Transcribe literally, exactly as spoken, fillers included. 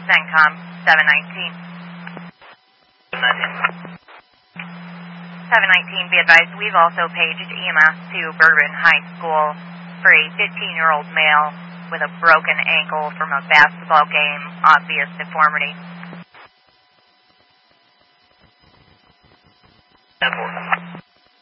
CENTCOM seven nineteen. seven nineteen, be advised, we've also paged E M S to Bourbon High School for a fifteen-year-old male with a broken ankle from a basketball game, obvious deformity. ten four.